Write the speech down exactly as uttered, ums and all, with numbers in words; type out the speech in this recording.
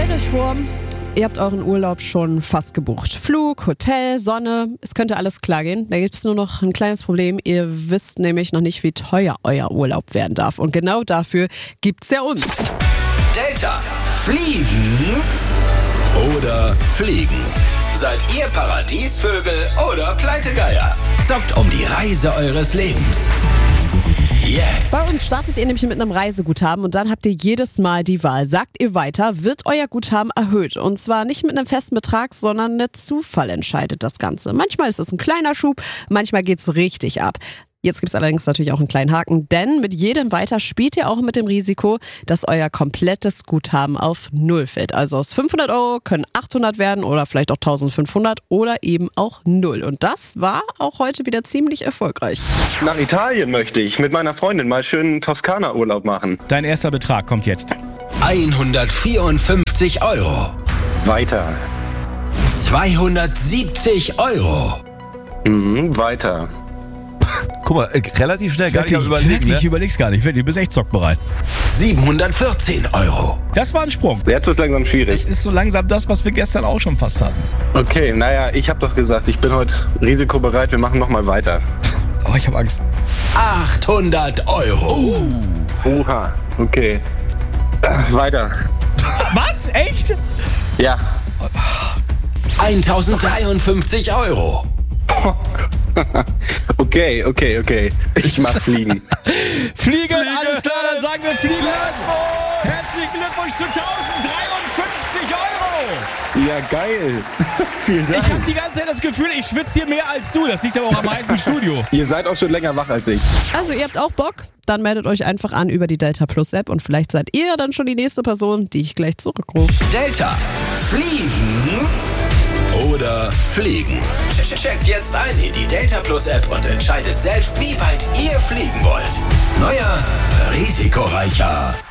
Stellt euch vor, ihr habt euren Urlaub schon fast gebucht. Flug, Hotel, Sonne, es könnte alles klar gehen. Da gibt es nur noch ein kleines Problem. Ihr wisst nämlich noch nicht, wie teuer euer Urlaub werden darf. Und genau dafür gibt's ja uns. Delta. Fliegen oder fliegen? Seid ihr Paradiesvögel oder Pleitegeier? Zockt um die Reise eures Lebens. Jetzt. Bei uns startet ihr nämlich mit einem Reiseguthaben und dann habt ihr jedes Mal die Wahl. Sagt ihr weiter, wird euer Guthaben erhöht. Und zwar nicht mit einem festen Betrag, sondern der Zufall entscheidet das Ganze. Manchmal ist es ein kleiner Schub, manchmal geht's richtig ab. Jetzt gibt es allerdings natürlich auch einen kleinen Haken, denn mit jedem Weiter spielt ihr auch mit dem Risiko, dass euer komplettes Guthaben auf Null fällt. Also aus fünfhundert Euro können achthundert werden oder vielleicht auch eintausendfünfhundert oder eben auch Null. Und das war auch heute wieder ziemlich erfolgreich. Nach Italien möchte ich mit meiner Freundin mal schön Toskana-Urlaub machen. Dein erster Betrag kommt jetzt. hundertvierundfünfzig Euro. Weiter. zweihundertsiebzig Euro. Mhm, weiter. Guck mal, äh, relativ schnell, gar nicht am Wirklich, Überlegen. wirklich, Ne? ich überleg's gar nicht. Du bist echt zockbereit. siebenhundertvierzehn Euro. Das war ein Sprung. Jetzt wird es langsam schwierig. Das ist so langsam das, was wir gestern auch schon fast hatten. Okay, naja, ich habe doch gesagt, ich bin heute risikobereit. Wir machen nochmal weiter. Oh, ich habe Angst. achthundert Euro. Oha, okay. Äh, weiter. Was? Echt? Ja. eintausenddreiundfünfzig Euro. Okay, okay, okay. Ich mach Fliegen. Fliegen, alles klar, dann sagen wir Fliegen. Herzlichen Glückwunsch zu tausenddreiundfünfzig Euro. Ja, geil. Vielen Dank. Ich habe die ganze Zeit das Gefühl, ich schwitze hier mehr als du. Das liegt aber auch am heißen Studio. Ihr seid auch schon länger wach als ich. Also ihr habt auch Bock? Dann meldet euch einfach an über die Delta Plus App und vielleicht seid ihr dann schon die nächste Person, die ich gleich zurückrufe. Delta. Fliegen oder fliegen? Checkt jetzt ein in die Delta Plus App und entscheidet selbst, wie weit ihr fliegen wollt. Neuer, risikoreicher